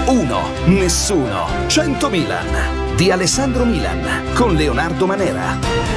1, nessuno, 100 Milan di Alessandro Milan con Leonardo Manera.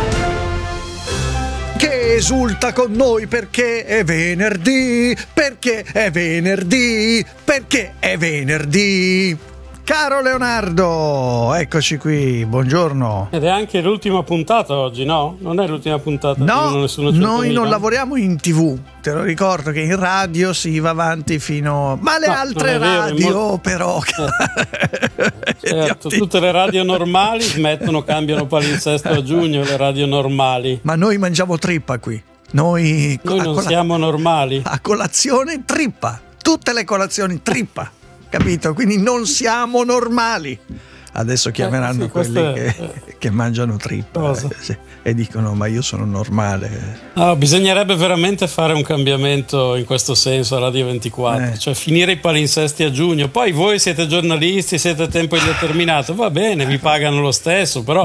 Che esulta con noi perché è venerdì, perché è venerdì, perché è venerdì. Caro Leonardo, eccoci qui, buongiorno. Ed è anche l'ultima puntata oggi, no? Non è l'ultima puntata? No, Nessuno noi non lavoriamo in TV, te lo ricordo che in radio si va avanti fino... Ma le altre radio però... Certo, tutte le radio normali smettono, cambiano palinsesto a giugno, le radio normali. Ma noi mangiamo trippa qui. Noi non siamo normali. A colazione trippa, tutte le colazioni trippa. Capito? Quindi non siamo normali. Adesso chiameranno quelli che mangiano trippa e dicono ma io sono normale. No, bisognerebbe veramente fare un cambiamento in questo senso a Radio 24, cioè finire i palinsesti a giugno. Poi voi siete giornalisti, siete a tempo indeterminato, va bene, vi pagano lo stesso, però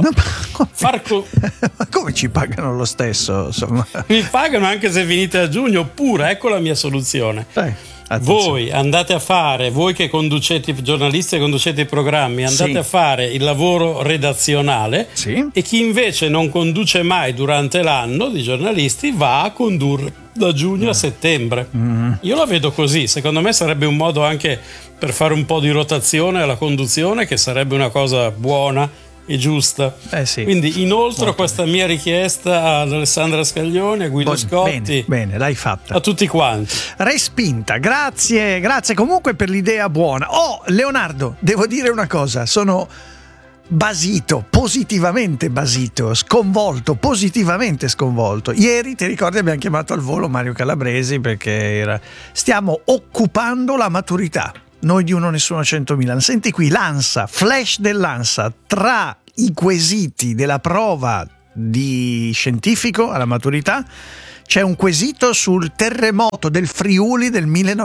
come ci pagano lo stesso? Insomma. Vi pagano anche se finite a giugno, oppure ecco la mia soluzione. Voi andate a fare, voi che conducete i giornalisti e conducete i programmi, andate a fare il lavoro redazionale e chi invece non conduce mai durante l'anno di giornalisti va a condurre da giugno a settembre. Io la vedo così, secondo me sarebbe un modo anche per fare un po' di rotazione alla conduzione, che sarebbe una cosa buona e giusta. Quindi inoltre questa mia richiesta ad Alessandra Scaglione, a Guido Scotti, bene, l'hai fatta a tutti quanti, respinta. Grazie comunque per l'idea buona. Leonardo, devo dire una cosa, sono basito, positivamente basito, sconvolto, positivamente sconvolto. Ieri, ti ricordi, abbiamo chiamato al volo Mario Calabresi perché stiamo occupando la maturità. Noi di Uno Nessuno 100 Milan. Senti qui l'ANSA, flash dell'ANSA, tra i quesiti della prova di scientifico alla maturità c'è un quesito sul terremoto del Friuli del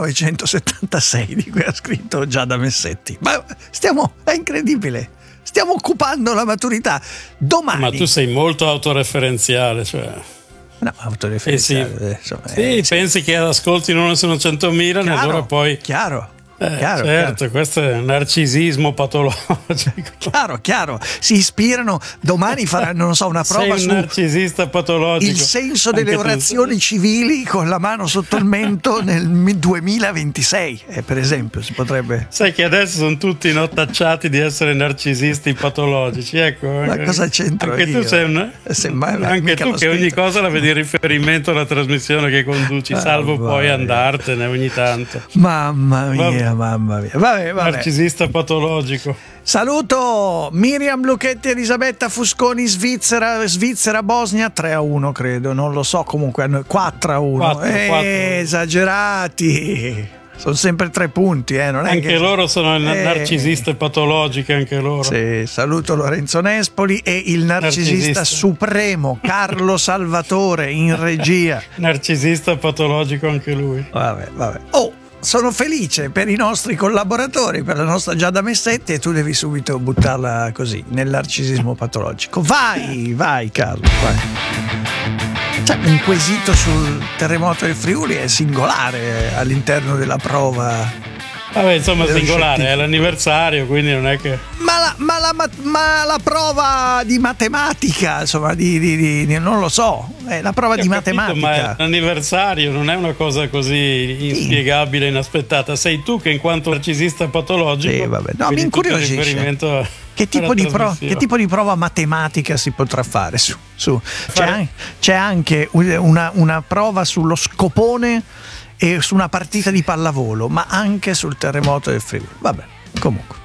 1976 di cui ha scritto Giada Messetti. Ma è incredibile. Stiamo occupando la maturità. Domani. Ma tu sei molto autoreferenziale, cioè. No, autoreferenziale. Pensi che ascoltino Uno Nessuno 100 Milan e allora poi. Chiaro. Certo, questo è un narcisismo patologico. Chiaro, si ispirano, domani faranno, non so, una prova su narcisista patologico. Il senso delle orazioni civili con la mano sotto il mento nel 2026, per esempio, si potrebbe. Sai che adesso sono tutti tacciati di essere narcisisti patologici, ecco. Ma cosa c'entro anche io? Tu sei anche tu che ogni cosa la vedi in riferimento alla trasmissione che conduci, salvo poi andartene ogni tanto. Mamma mia. Mamma mia, vabbè. Narcisista patologico. Saluto Miriam Lucchetti, Elisabetta Fusconi, Svizzera, Bosnia 3-1 credo, non lo so, comunque 4-1. 4. Esagerati. Sono sempre 3 punti, non è anche loro sono narcisiste patologiche, anche loro. Sì, saluto Lorenzo Nespoli e il narcisista supremo Carlo Salvatore in regia. Narcisista patologico anche lui. Vabbè. Sono felice per i nostri collaboratori, per la nostra Giada Messetti, e tu devi subito buttarla così, nel narcisismo patologico. Vai Carlo, vai. C'è un quesito sul terremoto del Friuli, è singolare all'interno della prova. Vabbè, insomma, singolare, è l'anniversario, quindi non è che. Ma la prova di matematica, insomma, non lo so, è la prova di matematica. Ma l'anniversario non è una cosa così inspiegabile, inaspettata. Sei tu che, in quanto narcisista patologico, mi incuriosisce. Che tipo di prova matematica si potrà fare su? C'è anche una prova sullo scopone e su una partita di pallavolo, ma anche sul terremoto del Friuli. Vabbè, comunque.